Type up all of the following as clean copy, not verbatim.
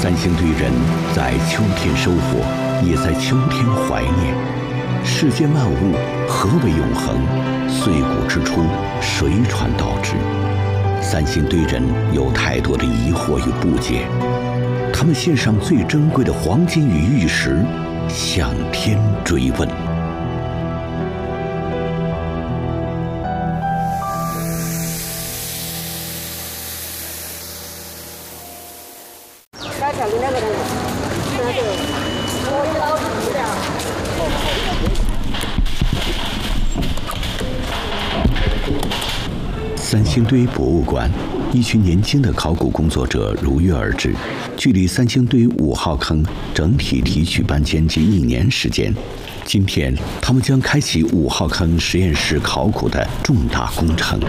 三星堆人在秋天收获，也在秋天怀念。世间万物何为永恒？岁古之初，谁传道之？三星堆人有太多的疑惑与不解，他们献上最珍贵的黄金与玉石，向天追问。三星堆博物馆，一群年轻的考古工作者如约而至。距离三星堆5号坑整体提取搬迁近1年时间。今天，他们将开启5号坑实验室考古的重大工程。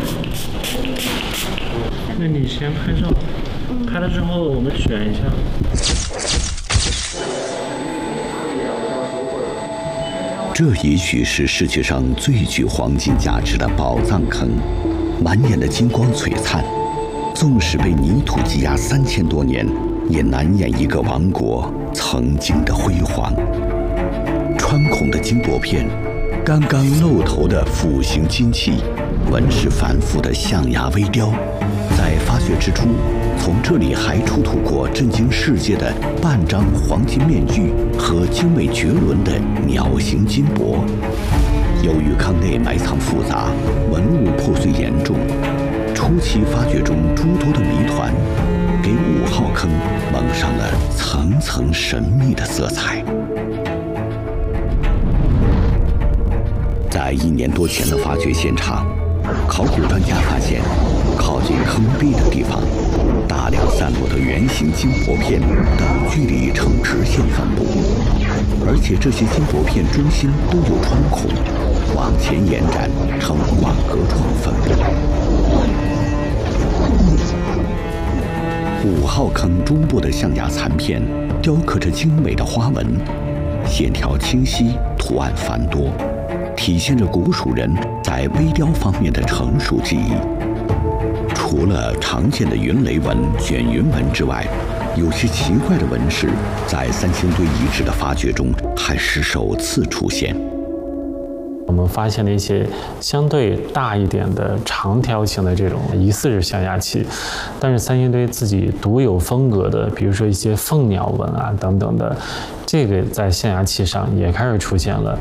那你先拍照，拍了之后我们选一下。 这也许是世界上最具黄金价值的宝藏坑。满眼的金光璀璨，纵使被泥土积压3000多年，也难掩一个王国曾经的辉煌。穿孔的金箔片，刚刚露头的复形金器，纹饰繁复的象牙微雕，在发掘之初，从这里还出土过震惊世界的半张黄金面具和精美绝伦的鸟形金箔。由于坑内埋藏复杂，文物破碎严重，初期发掘中诸多的谜团，给5号坑蒙上了层层神秘的色彩。在1年多前的发掘现场，考古专家发现，靠近坑壁的地方，大量散落的圆形金箔片等距离呈直线分布，而且这些金箔片中心都有穿孔，往前延展呈网格状分布。5号坑中部的象牙残片雕刻着精美的花纹，线条清晰，图案繁多，体现着古蜀人在微雕方面的成熟技艺。除了常见的云雷纹、卷云纹之外，有些奇怪的纹饰在三星堆遗址的发掘中还是首次出现。 我们发现了一些相对大一点的长条形的这种疑似是象牙器，但是三星堆自己独有风格的，比如说一些凤鸟纹啊等等的，这个在象牙器上也开始出现了。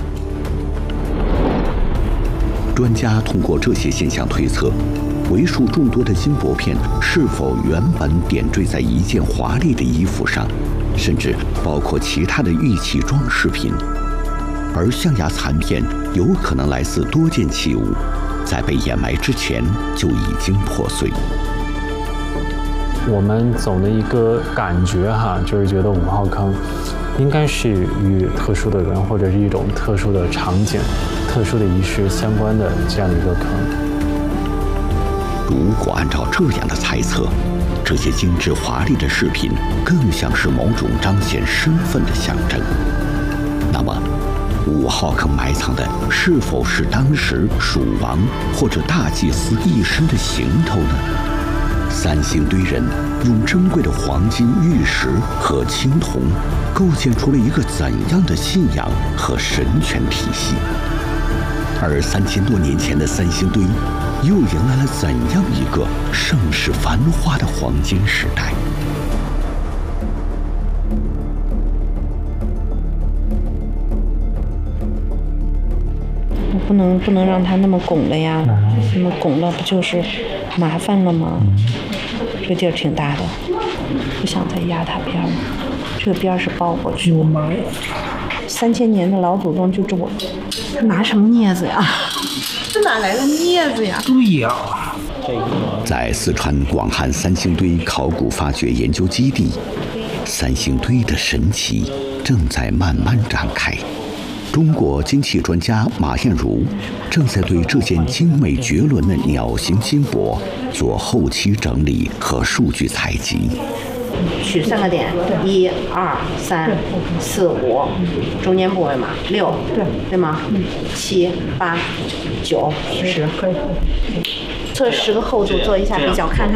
专家通过这些现象推测，为数众多的金箔片是否原本点缀在一件华丽的衣服上，甚至包括其他的玉器装饰品。而象牙残片有可能来自多件器物，在被掩埋之前就已经破碎。 我们总的一个感觉就是觉得5号坑应该是与特殊的人或者是一种特殊的场景、特殊的仪式相关的这样的一个坑。 如果按照这样的猜测，这些精致华丽的饰品更像是某种彰显身份的象征。那么5号坑埋藏的是否是当时蜀王或者大祭司一生的行头呢？三星堆人用珍贵的黄金、玉石和青铜，构建出了一个怎样的信仰和神权体系？而3000多年前的三星堆，又迎来了怎样一个盛世繁华的黄金时代？ 不能让它那么拱了呀，那么拱了不就是麻烦了吗？这地儿挺大的，不想再压它边了，这个边是包过去。我妈呀！3000年的老祖宗就这么，这拿什么镊子呀？这哪来的镊子呀？ 对呀。 在四川广汉三星堆考古发掘研究基地，三星堆的神奇正在慢慢展开。中国金器专家马艳茹正在对这件精美绝伦的鸟形金箔做后期整理和数据采集。 取3个点，1、2、3、4、5，中间部位嘛，6，对吗？7、8、9、10，可以。测10个厚度，做一下比较，看看